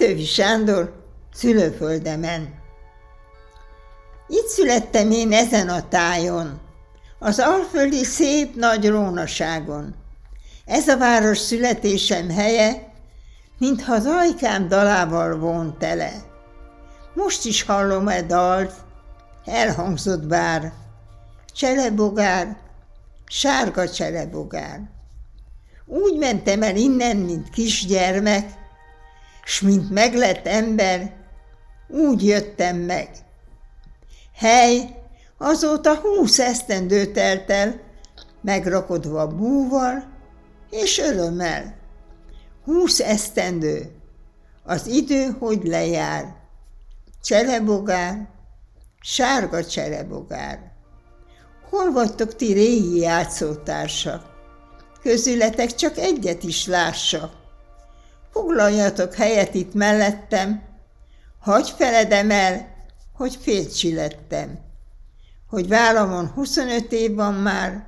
Petőfi Sándor szülőföldemen. Itt születtem én ezen a tájon, az alföldi szép nagy rónaságon. Ez a város születésem helye, mintha az ajkám dalával von tele. Most is hallom dalt, elhangzott bár, cselebogár, sárga cselebogár. Úgy mentem el innen, mint kisgyermek, s mint meglett ember, úgy jöttem meg. Hely, azóta 20 esztendő telt el, megrakodva búval és örömmel. 20 esztendő, az idő, hogy lejár. Cselebogár, sárga cselebogár. Hol vagytok ti régi játszótársak? Közületek csak egyet is lássak. Foglaljatok helyet itt mellettem, hagyj feledem el, hogy fércsi lettem. Hogy vállamon 25 év van már,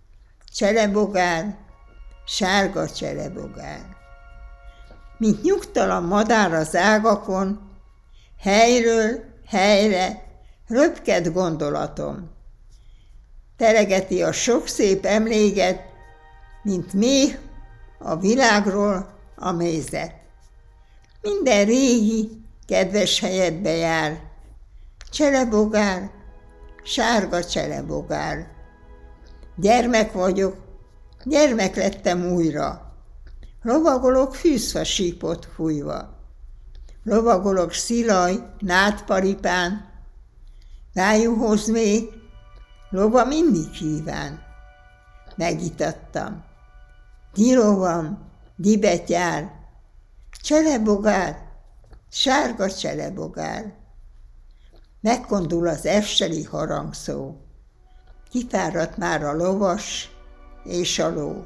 cselebogár, sárga cselebogár. Mint nyugtalan madár az ágakon, helyről helyre röpked gondolatom. Teregeti a sok szép emléket, mint méh a világról a mézet. Minden régi, kedves helyedbe jár, cselebogár, sárga cselebogár. Gyermek vagyok, gyermek lettem újra, lovagolok fűzfa sípot fújva. Lovagolok szilaj, nádparipán, rájuhoz még, lova mindig kíván. Megitattam. Dilovam, dibetyár, cselebogár, sárga cselebogár. Megkondul az efseli harangszó, kifáradt már a lovas és a ló.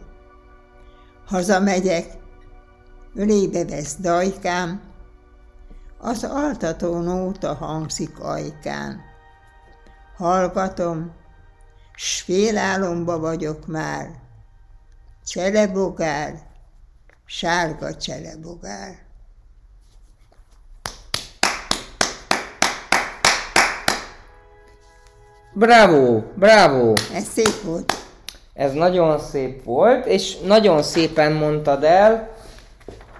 Hazamegyek, ölébe vesz dajkám, az altató nóta hangzik ajkán. Hallgatom, s félálomba vagyok már, cselebogár, sárga cselebogár. Bravo, bravo! Ez szép volt. Ez nagyon szép volt, és nagyon szépen mondtad el,